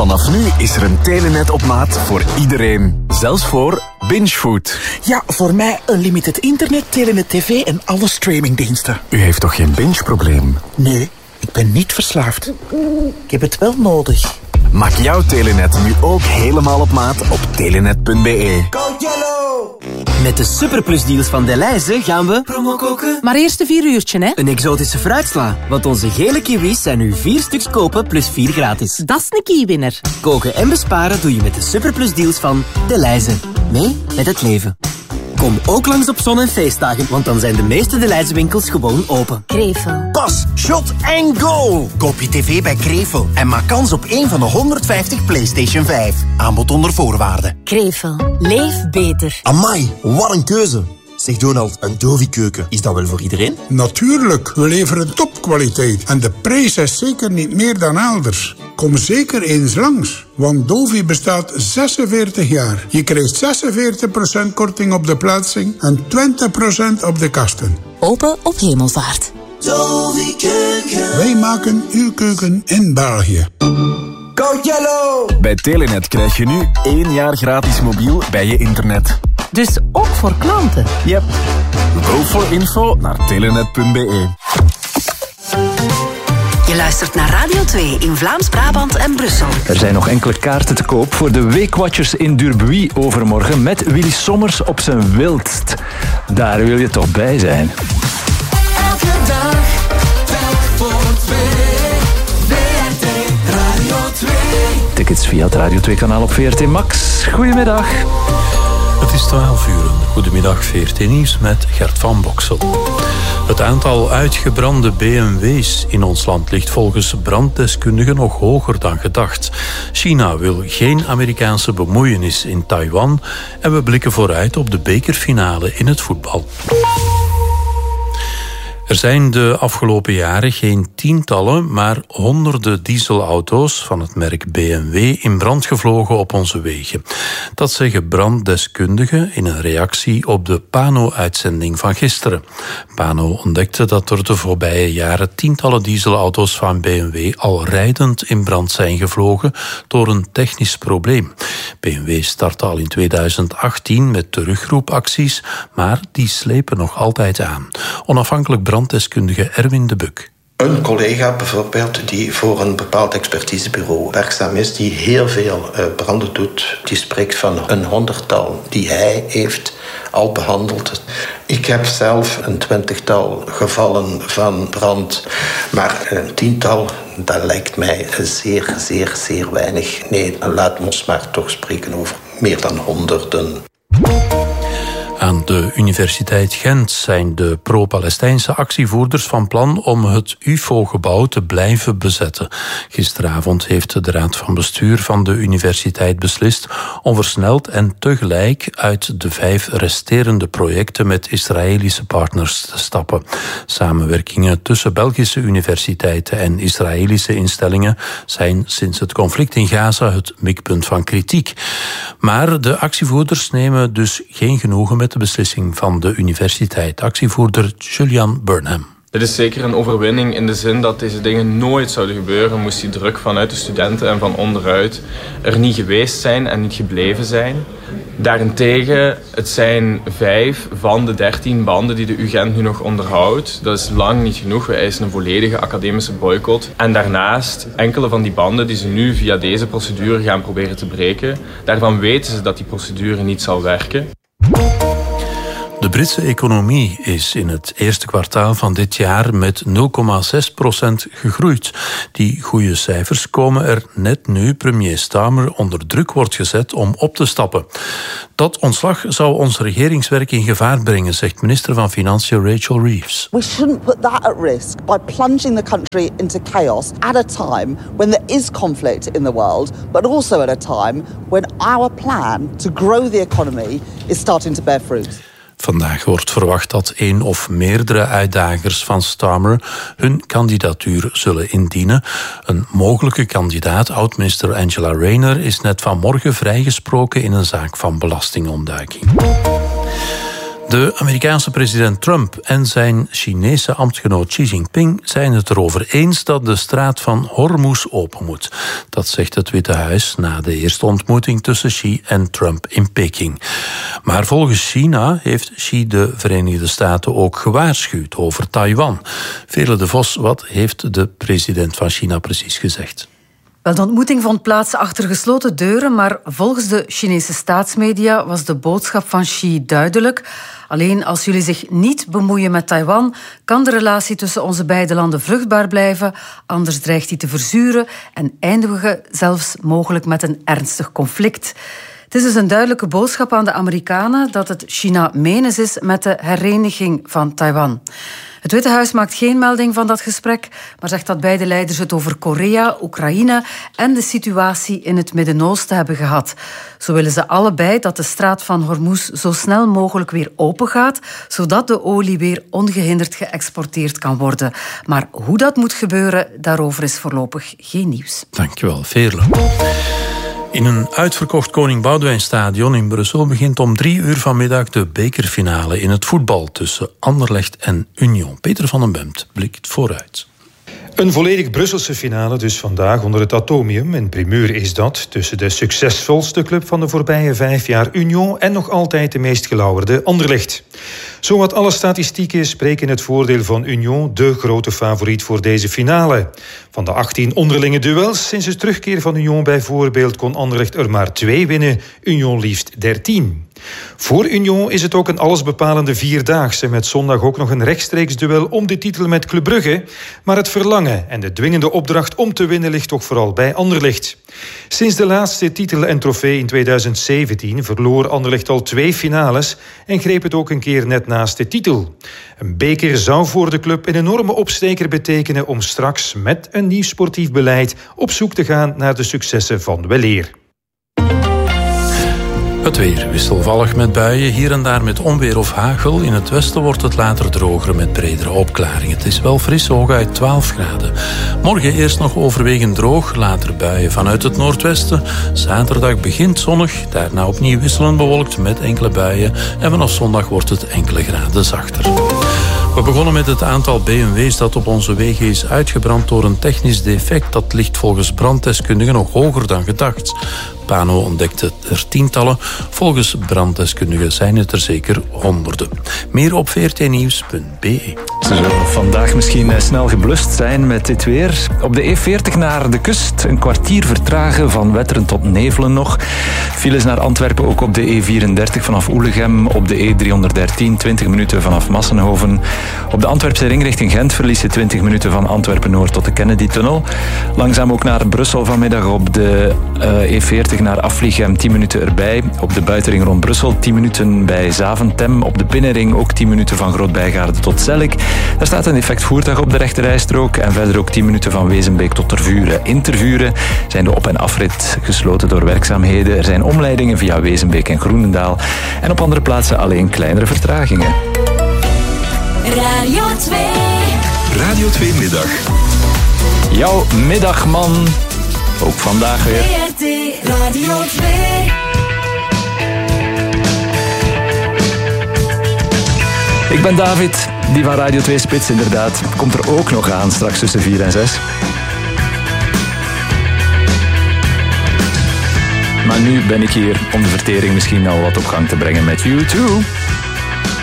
Vanaf nu is er een Telenet op maat voor iedereen. Zelfs voor Bingefood. Ja, voor mij unlimited internet, Telenet TV en alle streamingdiensten. U heeft toch geen binge-probleem? Nee, ik ben niet verslaafd. Ik heb het wel nodig. Maak jouw Telenet nu ook helemaal op maat op telenet.be. Go Jello! Met de superplusdeals van Delhaize gaan we promo koken. Maar eerst een 4 uurtje, hè? Een exotische fruitsla. Want onze gele kiwis zijn nu 4 stuks kopen plus 4 gratis. Dat is een kiewinner. Koken en besparen doe je met de superplusdeals van Delhaize. Mee met het leven. Kom ook langs op zon- en feestdagen, want dan zijn de meeste Delhaize winkels gewoon open. Krevel. Pas, shot en goal! Koop je tv bij Krevel en maak kans op een van de 150 PlayStation 5. Aanbod onder voorwaarden. Krevel. Leef beter. Amai, wat een keuze. Zeg Donald, een Dovi-keuken, is dat wel voor iedereen? Natuurlijk, we leveren topkwaliteit en de prijs is zeker niet meer dan elders. Kom zeker eens langs, want Dovi bestaat 46 jaar. Je krijgt 46% korting op de plaatsing en 20% op de kasten. Open op Hemelvaart. Dovi Keuken. Wij maken uw keuken in België. Go Jello! Bij Telenet krijg je nu 1 jaar gratis mobiel bij je internet. Dus ook voor klanten. Yep. Go voor info naar telenet.be. Je luistert naar Radio 2 in Vlaams-Brabant en Brussel. Er zijn nog enkele kaarten te koop voor de Weekwatchers in Durbuy overmorgen met Willy Sommers op zijn wildst. Daar wil je toch bij zijn. Elke dag, telk voor 2. VRT Radio 2. Tickets via het Radio 2 kanaal op VRT Max. Goedemiddag. Het is 12 uur. Goedemiddag, VRT Nieuws met Gert van Boksel. Het aantal uitgebrande BMW's in ons land ligt volgens branddeskundigen nog hoger dan gedacht. China wil geen Amerikaanse bemoeienis in Taiwan en we blikken vooruit op de bekerfinale in het voetbal. Er zijn de afgelopen jaren geen tientallen, maar honderden dieselauto's van het merk BMW in brand gevlogen op onze wegen. Dat zeggen branddeskundigen in een reactie op de Pano-uitzending van gisteren. Pano ontdekte dat er de voorbije jaren tientallen dieselauto's van BMW al rijdend in brand zijn gevlogen door een technisch probleem. BMW startte al in 2018 met terugroepacties, maar die slepen nog altijd aan. Onafhankelijk branddeskundige Erwin de Buk. Een collega bijvoorbeeld die voor een bepaald expertisebureau werkzaam is, die heel veel branden doet, die spreekt van een 100-tal die hij heeft al behandeld. Ik heb zelf een 20-tal gevallen van brand, maar een 10-tal, dat lijkt mij zeer, zeer, zeer weinig. Nee, laat ons maar toch spreken over meer dan honderden. Aan de Universiteit Gent zijn de pro-Palestijnse actievoerders van plan om het UFO-gebouw te blijven bezetten. Gisteravond heeft de Raad van Bestuur van de universiteit beslist om versneld en tegelijk uit de 5 resterende projecten met Israëlische partners te stappen. Samenwerkingen tussen Belgische universiteiten en Israëlische instellingen zijn sinds het conflict in Gaza het mikpunt van kritiek. Maar de actievoerders nemen dus geen genoegen met de beslissing van de universiteit. Actievoerder Julian Burnham. Het is zeker een overwinning in de zin dat deze dingen nooit zouden gebeuren moest die druk vanuit de studenten en van onderuit er niet geweest zijn en niet gebleven zijn. Daarentegen, het zijn 5 van de 13 banden die de UGent nu nog onderhoudt. Dat is lang niet genoeg. We eisen een volledige academische boycott. En daarnaast, enkele van die banden die ze nu via deze procedure gaan proberen te breken, daarvan weten ze dat die procedure niet zal werken. De Britse economie is in het eerste kwartaal van dit jaar met 0,6% gegroeid. Die goede cijfers komen er net nu premier Starmer onder druk wordt gezet om op te stappen. Dat ontslag zou ons regeringswerk in gevaar brengen, zegt minister van Financiën Rachel Reeves. We shouldn't put that at risk by plunging the country into chaos at a time when there is conflict in the world, but also at a time when our plan to grow the economy is starting to bear fruit. Vandaag wordt verwacht dat 1 of meerdere uitdagers van Starmer hun kandidatuur zullen indienen. Een mogelijke kandidaat, oud-minister Angela Rayner, is net vanmorgen vrijgesproken in een zaak van belastingontduiking. De Amerikaanse president Trump en zijn Chinese ambtgenoot Xi Jinping zijn het erover eens dat de straat van Hormuz open moet. Dat zegt het Witte Huis na de eerste ontmoeting tussen Xi en Trump in Peking. Maar volgens China heeft Xi de Verenigde Staten ook gewaarschuwd over Taiwan. Vele de Vos, wat heeft de president van China precies gezegd? Wel, de ontmoeting vond plaats achter gesloten deuren, maar volgens de Chinese staatsmedia was de boodschap van Xi duidelijk. Alleen als jullie zich niet bemoeien met Taiwan, kan de relatie tussen onze beide landen vruchtbaar blijven, anders dreigt die te verzuren en eindigen we zelfs mogelijk met een ernstig conflict. Het is dus een duidelijke boodschap aan de Amerikanen dat het China menens is met de hereniging van Taiwan. Het Witte Huis maakt geen melding van dat gesprek, maar zegt dat beide leiders het over Korea, Oekraïne en de situatie in het Midden-Oosten hebben gehad. Zo willen ze allebei dat de straat van Hormuz zo snel mogelijk weer open gaat, zodat de olie weer ongehinderd geëxporteerd kan worden. Maar hoe dat moet gebeuren, daarover is voorlopig geen nieuws. Dankjewel, Veerle. In een uitverkocht Koning Boudewijnstadion in Brussel begint om 3 uur vanmiddag de bekerfinale in het voetbal tussen Anderlecht en Union. Peter van den Bemt blikt vooruit. Een volledig Brusselse finale dus vandaag onder het Atomium. En primeur is dat tussen de succesvolste club van de voorbije 5 jaar Union en nog altijd de meest gelauwerde Anderlecht. Zowat alle statistieken spreken in het voordeel van Union, de grote favoriet voor deze finale. Van de 18 onderlinge duels sinds de terugkeer van Union bijvoorbeeld kon Anderlecht er maar 2 winnen, Union liefst 13. Voor Union is het ook een allesbepalende vierdaagse met zondag ook nog een rechtstreeks duel om de titel met Club Brugge. Maar het verlangen en de dwingende opdracht om te winnen ligt toch vooral bij Anderlecht. Sinds de laatste titel en trofee in 2017 verloor Anderlecht al 2 finales en greep het ook een keer net naast de titel. Een beker zou voor de club een enorme opsteker betekenen om straks met een nieuw sportief beleid op zoek te gaan naar de successen van weleer. Het weer wisselvallig met buien, hier en daar met onweer of hagel. In het westen wordt het later droger met bredere opklaringen. Het is wel fris, hooguit 12 graden. Morgen eerst nog overwegend droog, later buien vanuit het noordwesten. Zaterdag begint zonnig, daarna opnieuw wisselend bewolkt met enkele buien. En vanaf zondag wordt het enkele graden zachter. We begonnen met het aantal BMW's dat op onze wegen is uitgebrand door een technisch defect. Dat ligt volgens branddeskundigen nog hoger dan gedacht. Pano ontdekte er tientallen. Volgens branddeskundigen zijn het er zeker honderden. Meer op vrtnieuws.be. Ze zullen vandaag misschien snel geblust zijn met dit weer. Op de E40 naar de kust een kwartier vertragen van Wetteren tot Nevelen nog. Files naar Antwerpen ook op de E34 vanaf Oelegem. Op de E313 20 minuten vanaf Massenhoven. Op de Antwerpse ring richting Gent verlies je 20 minuten van Antwerpen-Noord tot de Kennedy-tunnel. Langzaam ook naar Brussel vanmiddag op de E40 naar Afligem 10 minuten erbij. Op de buitenring rond Brussel 10 minuten bij Zaventem. Op de binnenring ook 10 minuten van Groot-Bijgaarde tot Zellik. Daar staat een defect voertuig op de rechterrijstrook. En verder ook 10 minuten van Wezenbeek tot Tervuren. In Tervuren zijn de op- en afrit gesloten door werkzaamheden. Er zijn omleidingen via Wezenbeek en Groenendaal. En op andere plaatsen alleen kleinere vertragingen. Radio 2. Radio 2 Middag. Jouw middagman. Ook vandaag weer. VRT Radio 2. Ik ben David, die van Radio 2 Spits inderdaad. Komt er ook nog aan straks tussen 4 en 6. Maar nu ben ik hier om de vertering misschien al wat op gang te brengen met U2.